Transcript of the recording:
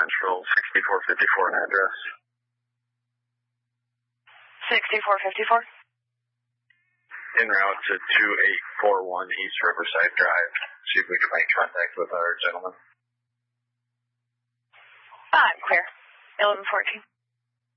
Central, 6454 address. 6454? En route to 2841 East Riverside Drive. See if we can make contact with our gentleman. I'm clear. 1114.